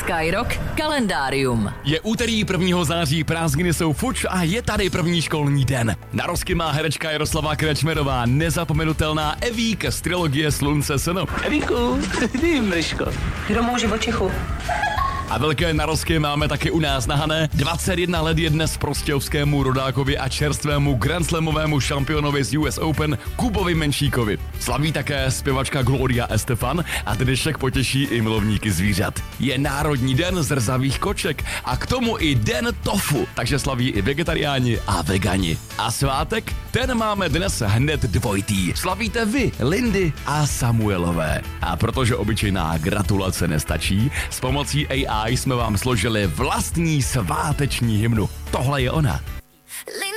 Skyrock kalendárium. Je úterý 1. září, prázdniny jsou fuč a je tady první školní den. Narozky má herečka Jaroslava Krečmerová, nezapomenutelná Evíka z trilogie Slunce seno. Evíku, ty mryško. Kdo živočichu? A velké narozky máme taky u nás na Hané. 21 let je dnes prostějovskému rodákovi a čerstvému grandslamovému šampionovi z US Open Kubovi Menšíkovi. Slaví také zpěvačka Gloria Estefan a dnešek potěší i milovníky zvířat. Je Národní den zrzavých koček a k tomu i den tofu, takže slaví i vegetariáni a vegani. A svátek, ten máme dnes hned dvojitý. Slavíte vy, Lindy a Samuelové. A protože obyčejná gratulace nestačí, s pomocí AI jsme vám složili vlastní sváteční hymnu. Tohle je ona.